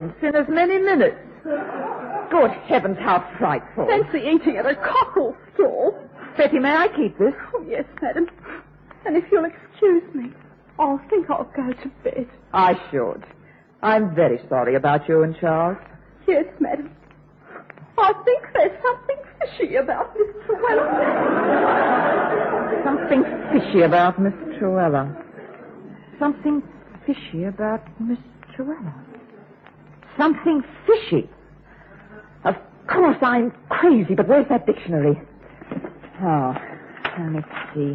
once in as many minutes. Good heavens, how frightful. Fancy eating at a cockle stall. Betty, may I keep this? Oh, yes, madam. And if you'll excuse me, I think I'll go to bed. I should. I'm very sorry about you and Charles. Yes, madam. I think there's something fishy about Miss Truella. Something fishy about Miss Truella. Something fishy about Miss Truella. Something fishy. Of course, I'm crazy, but where's that dictionary? Oh, let me see.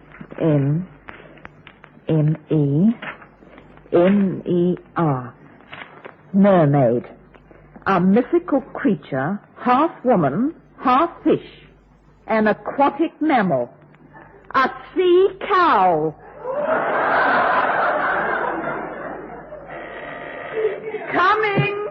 M-E-R. Mermaid. A mythical creature, half woman, half fish. An aquatic mammal. A sea cow. Coming.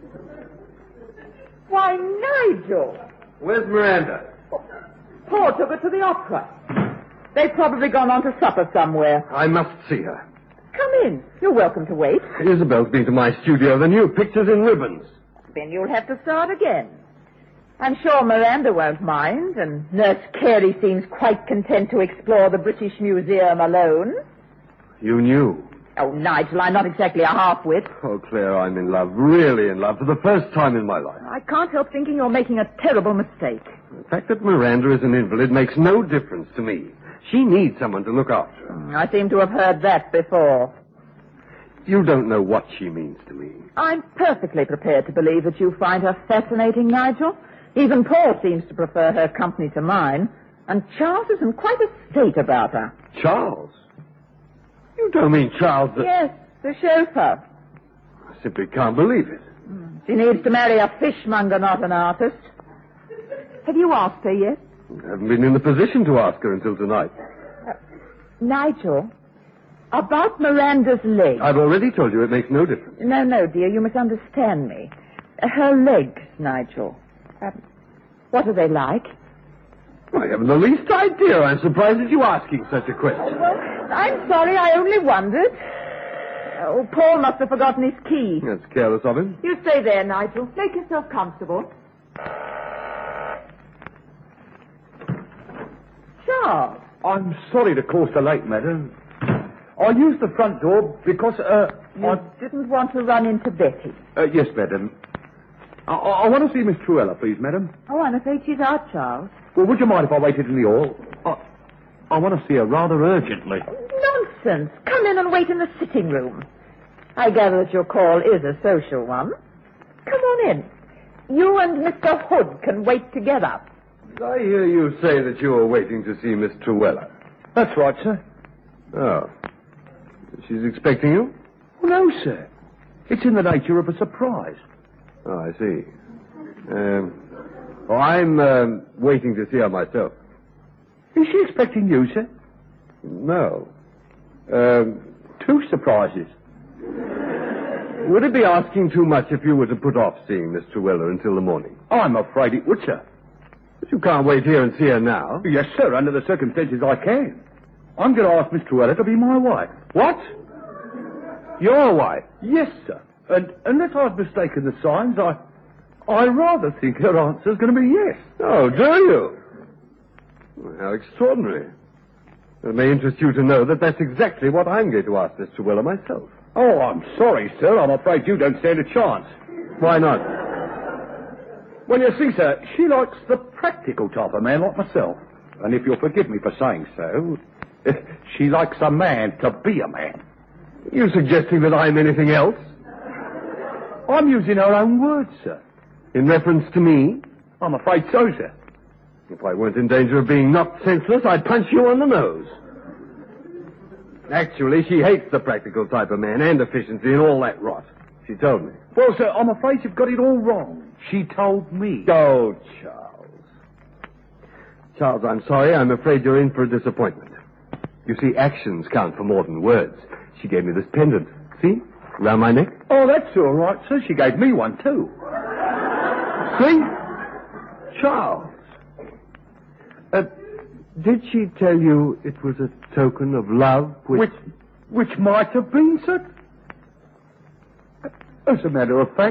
Why, Nigel. Where's Miranda? Paul took her to the opera. They've probably gone on to supper somewhere. I must see her. Come in. You're welcome to wait. Isabel's been to my studio. The new pictures in ribbons. Then you'll have to start again. I'm sure Miranda won't mind, and Nurse Carey seems quite content to explore the British Museum alone. You knew. Oh, Nigel, I'm not exactly a half-wit. Oh, Claire, I'm in love. Really in love for the first time in my life. I can't help thinking you're making a terrible mistake. The fact that Miranda is an invalid makes no difference to me. She needs someone to look after her. I seem to have heard that before. You don't know what she means to me. I'm perfectly prepared to believe that you find her fascinating, Nigel. Even Paul seems to prefer her company to mine. And Charles is in quite a state about her. Charles? You don't mean Charles the... Yes, the chauffeur. I simply can't believe it. She needs to marry a fishmonger, not an artist. Have you asked her yet? I haven't been in the position to ask her until tonight. Nigel, about Miranda's legs. I've already told you it makes no difference. No, dear, you misunderstand me. Her legs, Nigel. What are they like? I haven't the least idea. I'm surprised at you asking such a question. Well, I'm sorry, I only wondered. Oh, Paul must have forgotten his key. That's careless of him. You stay there, Nigel. Make yourself comfortable. Charles. I'm sorry to call so late, madam. I used the front door because, You didn't want to run into Betty. Yes, madam. I want to see Miss Truella, please, madam. Oh, I'm afraid she's out, Charles. Well, would you mind if I waited in the hall? I want to see her rather urgently. Nonsense. Come in and wait in the sitting room. I gather that your call is a social one. Come on in. You and Mr. Hood can wait together. Did I hear you say that you were waiting to see Miss Truella? That's right, sir. Oh. She's expecting you? Oh, no, sir. It's in the nature of a surprise. Oh, I see. I'm waiting to see her myself. Is she expecting you, sir? No. Two surprises. Would it be asking too much if you were to put off seeing Miss Truella until the morning? I'm afraid it would, sir. But you can't wait here and see her now. Yes, sir. Under the circumstances, I can. I'm going to ask Miss Truella to be my wife. What? Your wife? Yes, sir. And unless I've mistaken the signs, I rather think her answer's going to be yes. Oh, do you? Well, how extraordinary. It may interest you to know that that's exactly what I'm going to ask Miss Truella myself. Oh, I'm sorry, sir. I'm afraid you don't stand a chance. Why not? Well, you see, sir, she likes the practical type of man like myself. And if you'll forgive me for saying so, she likes a man to be a man. Are you suggesting that I'm anything else? I'm using her own words, sir. In reference to me? I'm afraid so, sir. If I weren't in danger of being knocked senseless, I'd punch you on the nose. Actually, she hates the practical type of man and efficiency and all that rot. She told me. Well, sir, I'm afraid you've got it all wrong. She told me. Oh, Charles. Charles, I'm sorry. I'm afraid you're in for a disappointment. You see, actions count for more than words. She gave me this pendant. See? Around my neck. Oh, that's all right, sir. She gave me one, too. See? Charles. Did she tell you it was a token of love? Which might have been, sir. As a matter of fact,